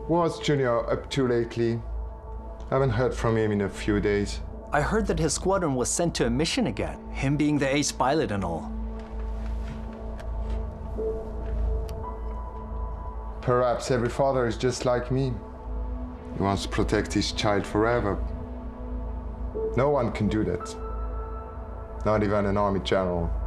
What's Junior up to lately? Haven't heard from him in a few days. I heard that his squadron was sent to a mission again, him being the ace pilot and all. Perhaps every father is just like me. He wants to protect his child forever. No one can do that. Not even an army general.